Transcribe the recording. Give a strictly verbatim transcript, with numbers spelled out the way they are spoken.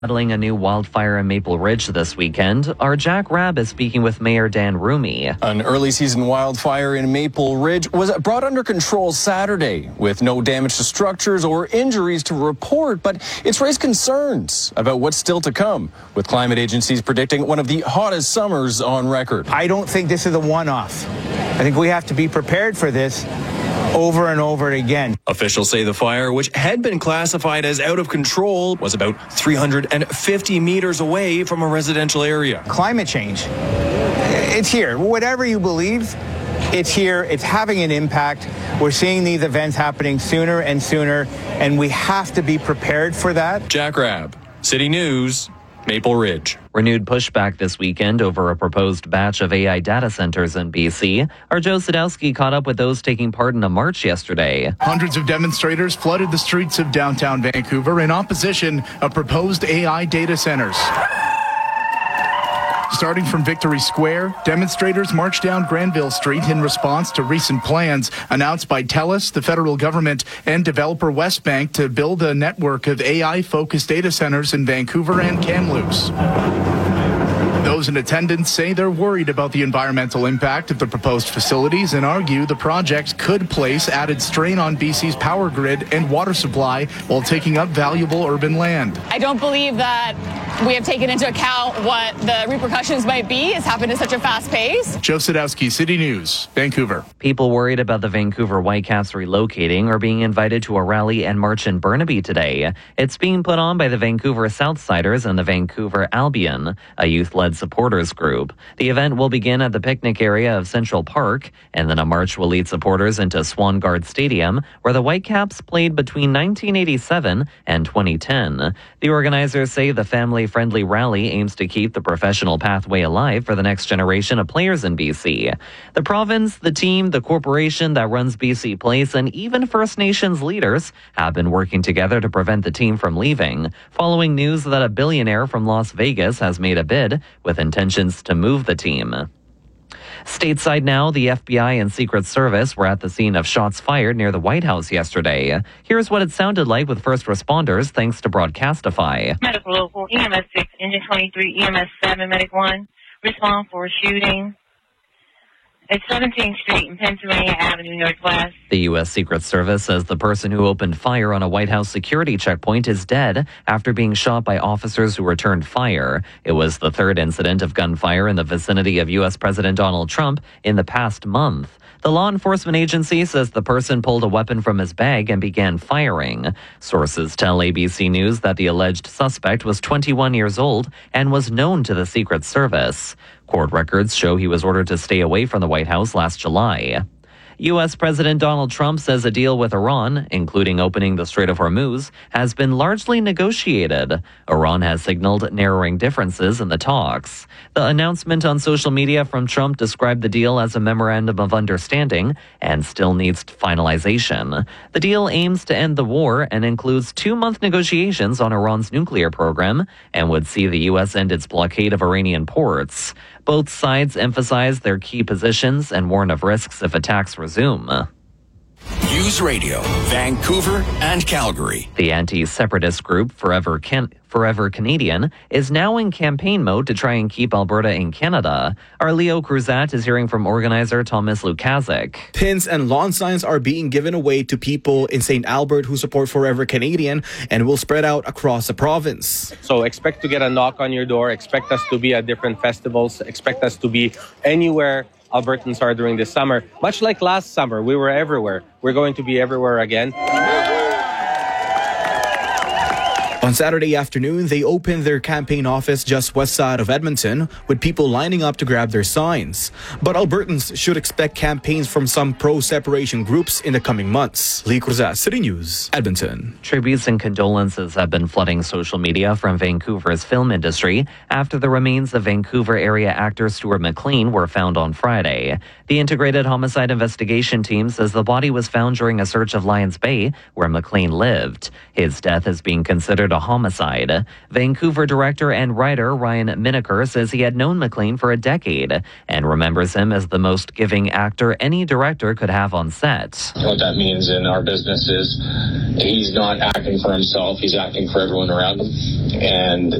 Battling a new wildfire in Maple Ridge this weekend, our Jack Rabb is speaking with Mayor Dan Rumi. An early season wildfire in Maple Ridge was brought under control Saturday with no damage to structures or injuries to report, but it's raised concerns about what's still to come, with climate agencies predicting one of the hottest summers on record. I don't think this is a one-off. I think we have to be prepared for this over and over again. Officials say the fire, which had been classified as out of control, was about three hundred fifty meters away from a residential area. Climate change, it's here. Whatever you believe, it's here. It's having an impact. We're seeing these events happening sooner and sooner, and we have to be prepared for that. Jack Rabb, City News, Maple Ridge. Renewed pushback this weekend over a proposed batch of A I data centers in B C. Our Joe Sadowski caught up with those taking part in a march yesterday. Hundreds of demonstrators flooded the streets of downtown Vancouver in opposition of proposed A I data centers. Starting from Victory Square, demonstrators marched down Granville Street in response to recent plans announced by TELUS, the federal government, and developer Westbank to build a network of A I-focused data centers in Vancouver and Kamloops. Those in attendance say they're worried about the environmental impact of the proposed facilities and argue the project could place added strain on B C's power grid and water supply while taking up valuable urban land. I don't believe that we have taken into account what the repercussions might be. It's happened at such a fast pace. Joe Sadowski, City News, Vancouver. People worried about the Vancouver Whitecaps relocating are being invited to a rally and march in Burnaby today. It's being put on by the Vancouver Southsiders and the Vancouver Albion, a youth-led supporters group. The event will begin at the picnic area of Central Park, and then a march will lead supporters into Swangard Stadium, where the Whitecaps played between nineteen eighty-seven and twenty ten. The organizers say the family-friendly rally aims to keep the professional pathway alive for the next generation of players in B C. The province, the team, the corporation that runs B C Place, and even First Nations leaders have been working together to prevent the team from leaving, following news that a billionaire from Las Vegas has made a bid with intentions to move the team. Stateside now, the F B I and Secret Service were at the scene of shots fired near the White House yesterday. Here's what it sounded like with first responders thanks to Broadcastify. Medical Local, E M S six, Engine twenty-three, E M S seven, Medic one, respond for a shooting at seventeenth Street and Pennsylvania Avenue Northwest. The U S. Secret Service says the person who opened fire on a White House security checkpoint is dead after being shot by officers who returned fire. It was the third incident of gunfire in the vicinity of U S. President Donald Trump in the past month. The law enforcement agency says the person pulled a weapon from his bag and began firing. Sources tell A B C News that the alleged suspect was twenty-one years old and was known to the Secret Service. Court records show he was ordered to stay away from the White House last July. U S. President Donald Trump says a deal with Iran, including opening the Strait of Hormuz, has been largely negotiated. Iran has signaled narrowing differences in the talks. The announcement on social media from Trump described the deal as a memorandum of understanding and still needs finalization. The deal aims to end the war and includes two-month negotiations on Iran's nuclear program and would see the U S end its blockade of Iranian ports. Both sides emphasize their key positions and warn of risks if attacks resume. News Radio, Vancouver and Calgary. The anti-separatist group Forever Can- Forever Canadian is now in campaign mode to try and keep Alberta in Canada. Our Leo Cruzat is hearing from organizer Thomas Lukazik. Pins and lawn signs are being given away to people in Saint Albert who support Forever Canadian and will spread out across the province. So expect to get a knock on your door. Expect us to be at different festivals. Expect us to be anywhere Albertans are during this summer. Much like last summer, we were everywhere. We're going to be everywhere again. On Saturday afternoon, they opened their campaign office just west side of Edmonton, with people lining up to grab their signs. But Albertans should expect campaigns from some pro-separation groups in the coming months. Lee Cruzat, City News, Edmonton. Tributes and condolences have been flooding social media from Vancouver's film industry after the remains of Vancouver area actor Stuart McLean were found on Friday. The Integrated Homicide Investigation Team says the body was found during a search of Lions Bay, where McLean lived. His death is being considered a homicide. Vancouver director and writer Ryan Miniker says he had known McLean for a decade and remembers him as the most giving actor any director could have on set. What that means in our business is he's not acting for himself, he's acting for everyone around him. And